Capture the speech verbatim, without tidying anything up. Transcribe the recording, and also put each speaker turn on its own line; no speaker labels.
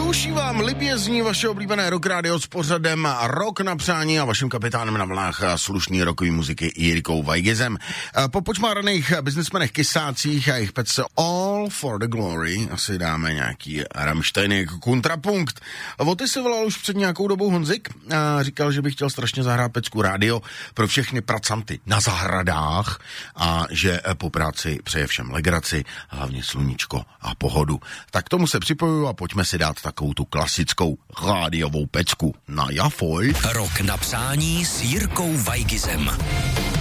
Sluší vám, libě zní vaše oblíbené Rock Radio s pořadem Rock na přání a vaším kapitánem na vlnách slušný rockový muziky Jirkou Weigizem. Po počmáraných biznismenech Kysácích a jejich pece All for the Glory asi dáme nějaký Rammstein jako kontrapunkt. O ty se volal už před nějakou dobou Honzik a říkal, že by chtěl strašně zahrát pecku rádio pro všechny pracanty na zahradách a že po práci přeje všem legraci, hlavně sluníčko a pohodu. Tak tomu se připojuju a pojďme si dát takovou tu klasickou rádiovou pecku na Jafoj.
Rock na přání s Jirkou Weigizem.